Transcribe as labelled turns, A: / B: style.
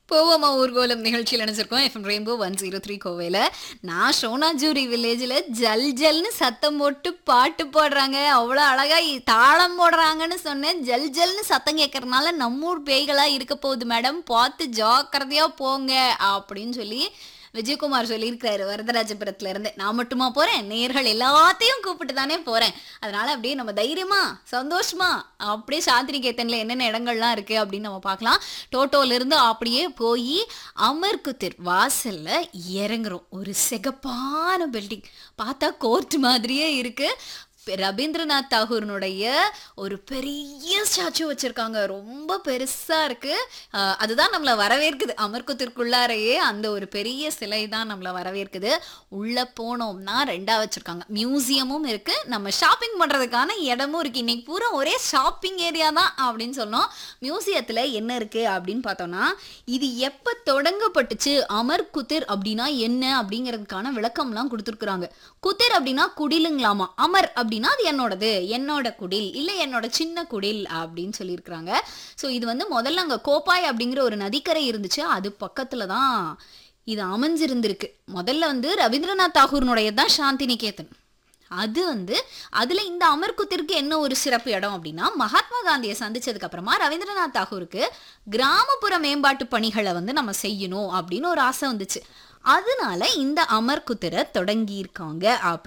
A: போவோமா ஊர்கோலம் நிகழ்ச்சியில் நினைச்சிருக்கோம் எஃப்எம் ரெயின்போ 103 கோவையில். நான் சோனாஜூரி வில்லேஜில் ஜல் ஜல்னு சத்தம் போட்டு பாட்டு பாடுறாங்க, அவ்வளோ அழகா தாளம் போடுறாங்கன்னு சொன்னேன். ஜல் ஜல்னு சத்தம் கேட்கறதுனால நம்ம ஊர் பேய்களா இருக்க போகுது மேடம், பார்த்து ஜாக்கிரதையா போங்க அப்படின்னு சொல்லி விஜயகுமார் சொல்லியிருக்காரு வரதராஜபுரத்துல இருந்து. நான் மட்டுமா போறேன், நேர்கள் எல்லாத்தையும் கூப்பிட்டு தானே போறேன். அதனால அப்படியே நம்ம தைரியமா சந்தோஷமா அப்படியே சாந்தினிகேத்தன்ல என்னென்ன இடங்கள்லாம் இருக்கு அப்படின்னு நம்ம பார்க்கலாம். டோட்டோல இருந்து அப்படியே போய் அமர்குத்திர் வாசல்ல இறங்குறோம். ஒரு சிகப்பான பில்டிங், பார்த்தா கோர்ட் மாதிரியே இருக்கு. ரவீந்திரநாத் தாகூர்னுடைய ஒரு பெரிய ஸ்டாச்சு வச்சிருக்காங்க, ரொம்ப பெருசா இருக்கு. அதுதான் நம்மளை வரவேற்குது. அமர்குத்திற்குள்ளாரையே அந்த ஒரு பெரிய சிலை தான் நம்மளை வரவேற்குது. உள்ள போனோம்னா ரெண்டா வச்சிருக்காங்க, மியூசியமும் இருக்கு, நம்ம ஷாப்பிங் பண்றதுக்கான இடமும் இருக்கு. இன்னைக்கு பூரா ஒரே ஷாப்பிங் ஏரியா தான் அப்படின்னு சொன்னோம். மியூசியத்துல என்ன இருக்கு அப்படின்னு பார்த்தோம்னா, இது எப்ப தொடங்கப்பட்டுச்சு, அமர்குத்திர் அப்படின்னா என்ன அப்படிங்கிறதுக்கான விளக்கம்லாம் கொடுத்துருக்குறாங்க. குத்திர் அப்படின்னா குடிலுங்களாமா, அமர் அப்படின்னா அது என்னோடது, என்னோட குடில், இல்லை என்னோட சின்ன குடில் அப்படின்னு சொல்லியிருக்கிறாங்க. ஸோ இது வந்து முதல்ல அங்கே கோப்பாய் அப்படிங்கிற ஒரு நதிக்கரை இருந்துச்சு, அது பக்கத்தில் தான் இது அமைஞ்சிருந்திருக்கு. முதல்ல வந்து ரவீந்திரநாத் தாகூர்னுடைய தான் சாந்தி நிகேதன். அது வந்து அதில் இந்த அமர்குத்திற்கு என்ன ஒரு சிறப்பு இடம் அப்படின்னா, மகாத்மா காந்தியை சந்திச்சதுக்கு அப்புறமா ரவீந்திரநாத் தாகூருக்கு கிராமப்புற மேம்பாட்டு பணிகளை வந்து நம்ம செய்யணும் அப்படின்னு ஒரு ஆசை வந்துச்சு. அதனால இந்த அமர்குத்திரை தொடங்கியிருக்காங்க.